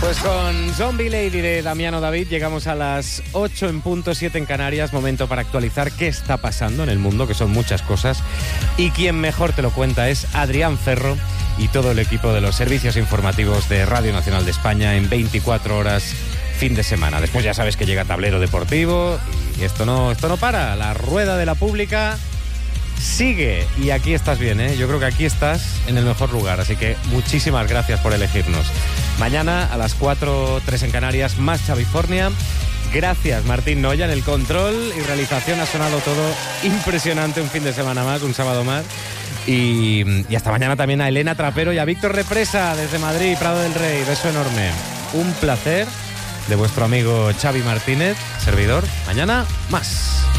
Pues con Zombie Lady de Damiano David llegamos a las 8 en punto, 7 en Canarias. Momento para actualizar qué está pasando en el mundo, que son muchas cosas. Y quien mejor te lo cuenta es Adrián Ferro y todo el equipo de los servicios informativos de Radio Nacional de España en 24 horas fin de semana. Después ya sabes que llega Tablero Deportivo y esto no para. La rueda de la pública sigue y aquí estás bien, ¿eh? Yo creo que aquí estás en el mejor lugar, así que muchísimas gracias por elegirnos. Mañana a las 4:03 en Canarias, más Chavifornia. Gracias Martín Noya en el control y realización. Ha sonado todo impresionante, un fin de semana más, un sábado más. Y hasta mañana también a Elena Trapero y a Víctor Represa desde Madrid, Prado del Rey. Beso enorme. Un placer de vuestro amigo Xavi Martínez, servidor. Mañana más.